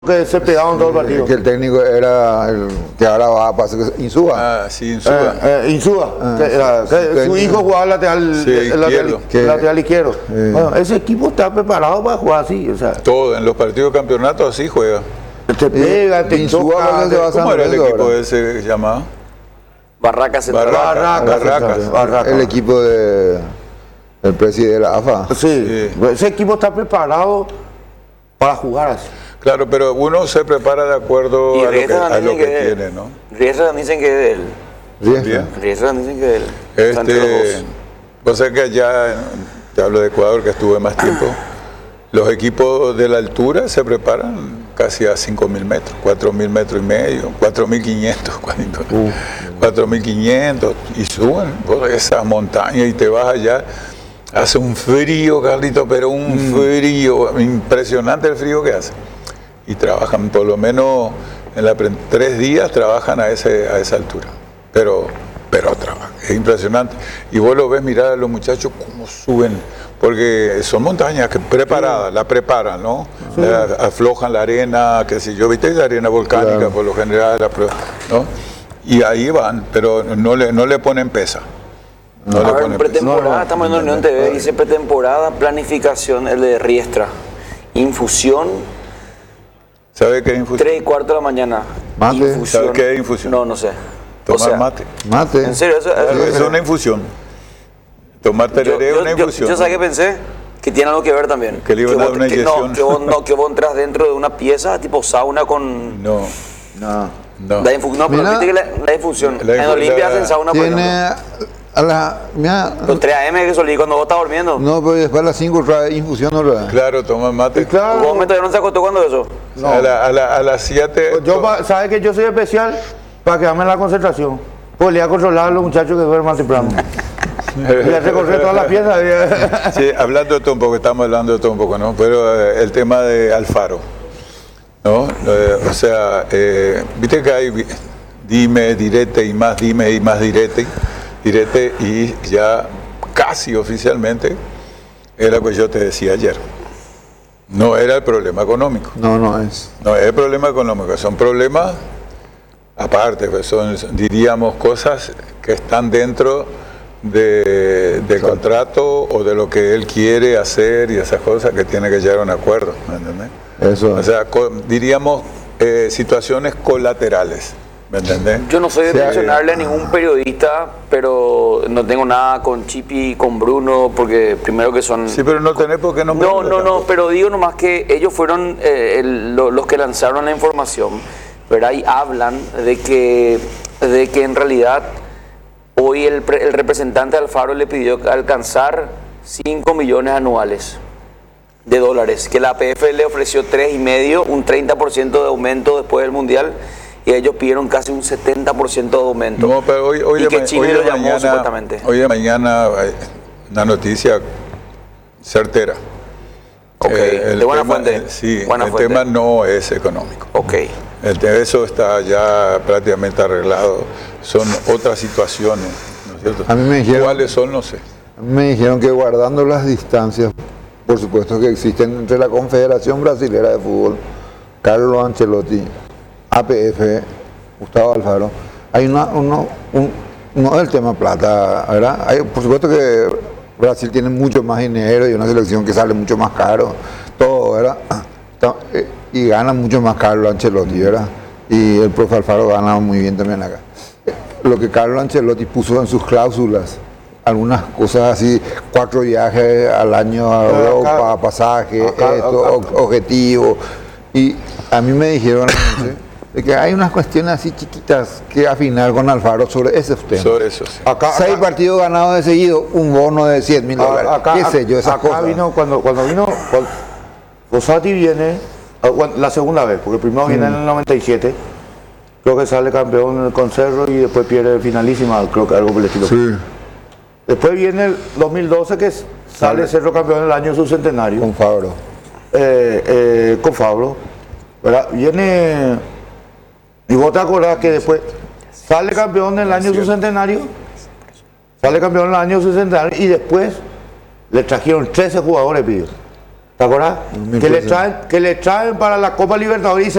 que se pegaban todo el partido. Que el técnico era el que ahora va a pasar Insúa. Ah, sí, Insúa. Insúa, que su hijo jugaba lateral, Sí, lateral izquierdo. Bueno, ese equipo está preparado para jugar así. O sea, Todo, en los partidos de campeonato así juega. te pega, te Insúa toca. ¿Cómo era el equipo ese que se llamaba? Barracas Central. Barracas. El equipo del presidente de la AFA. Sí, ese equipo está preparado para jugar así. Claro, pero uno se prepara de acuerdo Y a lo que es tiene, ¿no? Riestra dicen que es de él. Riestra. Riestra dicen que es de él. Está entre los dos. Vos sabés que allá, te hablo de Ecuador, que estuve más tiempo, los equipos de la altura se preparan casi a 5.000 metros, 4.000 metros y medio, 4.500, 4.500, y suben por esa montaña y te vas allá. Hace un frío, Carlito, pero un frío, impresionante el frío que hace. Y trabajan, por lo menos en 3 días trabajan a esa altura. Pero trabajan, es impresionante. Y vos lo ves mirar a los muchachos cómo suben, porque son montañas que preparadas, la preparan, ¿no? Sí. Aflojan la arena, qué sé yo, viste, la arena volcánica, claro, por lo general, ¿no? Y ahí van, pero no le ponen pesa. No le ponen pretemporada, estamos en Unión TV, dice pretemporada, planificación, el de Riestra, infusión. ¿Sabe qué es infusión? 3:15 de la mañana. Mate. Infusión. ¿Sabe qué es infusión? No sé. Tomar mate. Mate. ¿En serio? Eso es una infusión. Tomar tereré es una infusión. Yo sabía que pensé que tiene algo que ver también. Que le iban a dar una inyección. Que vos entras dentro de una pieza tipo sauna con... No. Pero viste que la infusión. En Olimpia hacen sauna, por ejemplo. A la, con 3 AM que solí cuando vos estás durmiendo. No, pero después a las 5 trae infusión otra vez. Claro, toma mate. Claro. ¿Un momento ya no se acostó cuando eso? No. A las 7. ¿Sabes que yo soy especial para quedarme en la concentración? Pues le voy a controlar a los muchachos que duermen más temprano. Y a recorrer todas las piezas. Sí, hablando de todo un poco, estamos hablando de todo un poco, ¿no? Pero el tema de Alfaro, ¿no? O sea, viste que hay dime, direte y más dime y más direte, y ya casi oficialmente era lo que yo te decía ayer. No era el problema económico. No es. No es el problema económico, son problemas aparte, pues son, diríamos, cosas que están dentro del contrato o de lo que él quiere hacer y esas cosas que tiene que llegar a un acuerdo, ¿me entiendes? Eso. O sea, diríamos situaciones colaterales. ¿Me entendés? Yo no soy de mencionarle a ningún periodista, pero no tengo nada con Chipi, con Bruno, porque primero que son... Sí, pero no tenés por qué nombrarlo. No, pero digo nomás que ellos fueron los que lanzaron la información, pero ahí hablan de que en realidad hoy el representante de Alfaro le pidió alcanzar 5 millones anuales de dólares, que la APF le ofreció 3,5, un 30% de aumento después del Mundial, y ellos pidieron casi un 70% de aumento. No, pero hoy y que Chile lo llamó supuestamente. Hoy de mañana una noticia certera. Ok, de buena fuente. Sí, buena el fuente. tema no es económico. Ok. Eso está ya prácticamente arreglado. Son otras situaciones, ¿no es cierto? A mí me dijeron, ¿cuáles son? No sé. A mí me dijeron que guardando las distancias, por supuesto que existen entre la Confederación Brasilera de Fútbol, Carlo Ancelotti, APF, Gustavo Alfaro, hay no es el tema plata, ¿verdad? Por supuesto que Brasil tiene mucho más dinero y una selección que sale mucho más caro, todo, ¿verdad? Y gana mucho más Carlo Ancelotti, ¿verdad? Y el profe Alfaro gana muy bien también acá. Lo que Carlo Ancelotti puso en sus cláusulas, algunas cosas así, 4 viajes al año a Europa, pasaje, objetivo. Y a mí me dijeron de que hay unas cuestiones así chiquitas que afinar con Alfaro sobre ese tema. Sobre eso, sí. 6 partidos ganados de seguido, un bono de $100.000. ¿Qué sé yo? Esas cosas. Vino, cuando vino, Fossati viene, la segunda vez, porque primero viene en el 97, creo que sale campeón con Cerro y después pierde finalísima, creo que algo por el estilo. Sí. Después viene el 2012 que sale Cerro campeón en el año su centenario. Con Fabro. Con Fabro. ¿Verdad? Viene... Y vos te acordás que después sale campeón en el año su centenario. Sale campeón en el año su centenario y después le trajeron 13 jugadores, pidió. ¿Te acuerdas? 2013. Que le traen para la Copa Libertadores y